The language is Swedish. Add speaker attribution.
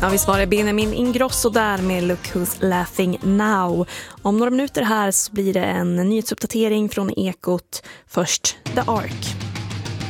Speaker 1: Ja, visst var det Benjamin Ingrosso där med Look Who's Laughing Now. Om några minuter här så blir det en nyhetsuppdatering från Ekot. Först The Ark.